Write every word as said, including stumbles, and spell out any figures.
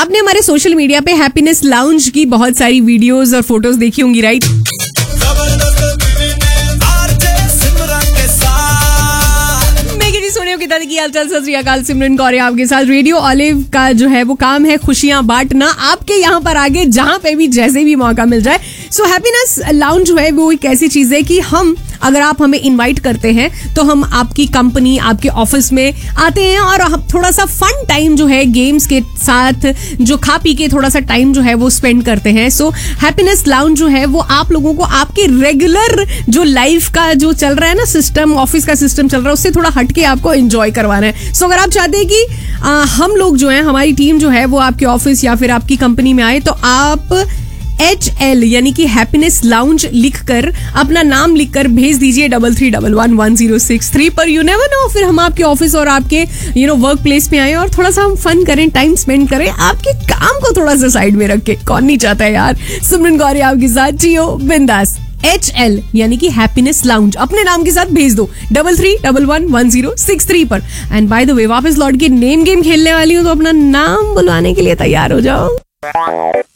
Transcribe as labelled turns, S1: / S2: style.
S1: आपने हमारे social media पे हैप्पीनेस लाउंज की बहुत सारी वीडियोस और फोटोज देखी होंगी, राइट? सिमरन कौर आपके साथ। रेडियो ऑलिव का जो है वो काम है खुशियां बांटना, आपके यहाँ पर आगे जहां पे भी जैसे भी मौका मिल जाए। सो हैप्पीनेस लाउंज जो है वो एक ऐसी चीज है कि हम अगर आप हमें इनवाइट करते हैं तो हम आपकी कंपनी, आपके ऑफिस में आते हैं और हम थोड़ा सा फन टाइम जो है गेम्स के साथ, जो खा पी के थोड़ा सा टाइम जो है वो स्पेंड करते हैं। सो हैप्पीनेस लाउंज जो है वो आप लोगों को आपकी रेगुलर जो लाइफ का जो चल रहा है ना सिस्टम, ऑफिस का सिस्टम चल रहा है, उससे थोड़ा हटके आपको एंजॉय करवाना है। सो so, अगर आप चाहते हैं कि आ, हम लोग जो है, हमारी टीम जो है वो आपके ऑफिस या फिर आपकी कंपनी में आए, तो आप एच एल यानी कि हैप्पीनेस लाउंज लिखकर, अपना नाम लिखकर भेज दीजिए double three double one one zero six three पर। यू नेवर नो, फिर हम आपके ऑफिस और आपके यू नो वर्क प्लेस में आए और थोड़ा सा हम फन करें, टाइम स्पेंड करें, आपके काम को थोड़ा सा साइड में रख के। कौन नहीं चाहता है यार। सिमरन गौरी आपके साथ, जियो बिंदास। एच एल यानी कि हैप्पीनेस लाउंज अपने नाम के साथ भेज दो double three double one one zero six three पर। एंड बाय द वे, वापस लौट के नेम गेम खेलने वाली हूँ, तो अपना नाम बुलवाने के लिए तैयार हो जाओ।